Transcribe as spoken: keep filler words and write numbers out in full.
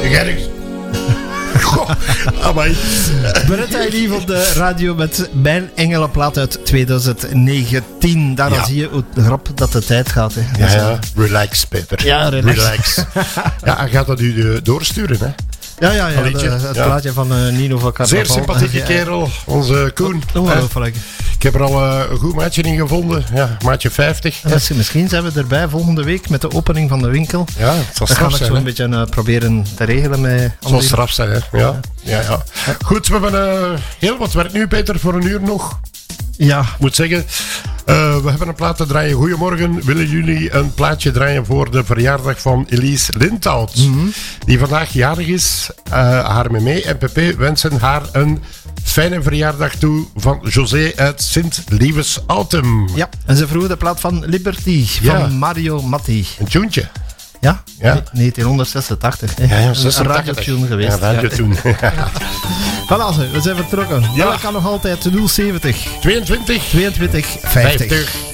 Gerks. Goh, amai. Beretta Lief op de radio met Mijn Engelenplaat uit twintig negentien. Daar Ja. zie je hoe grap dat de tijd gaat. Hè. Ja, ja. Relax, Peter. Ja, relax. relax. Ja, hij gaat dat u uh, doorsturen, hè. Ja, ja, ja. Een liedje. De, het Ja. plaatje van uh, Nino van Carnaval. Zeer sympathieke Ja. kerel, onze Koen. Ongelooflijk. Ik heb er al uh, een goed maatje in gevonden. Ja, maatje vijftig. Ja. Misschien, misschien zijn we erbij volgende week met de opening van de winkel. Ja, het zal Dan ga straf ik zijn. zo hè. een beetje uh, proberen te regelen met Het zal André. straf zijn, hè. Ja. Ja, ja. Goed, we hebben uh, heel wat werk nu, Peter, voor een uur nog. Ja, Ik moet zeggen, uh, we hebben een plaat te draaien. Goedemorgen, willen jullie een plaatje draaien voor de verjaardag van Elise Lindhout? Mm-hmm. Die vandaag jarig is. Uh, haar meme en Pepe wensen haar een fijne verjaardag toe van José uit Sint-Lievens-Autum. ja. En ze vroegen de plaat van Liberty Ja. van Mario Matti. Een tuentje. Ja? Ja. negentien zesentachtig. Hè. Ja, ja, Een zesentachtig. radiotune geweest. Ja, radiotune. Voilà, ze, we zijn vertrokken. Ja. Dat kan nog altijd nul zeventig tweeëntwintig tweeëntwintig vijftig. vijftig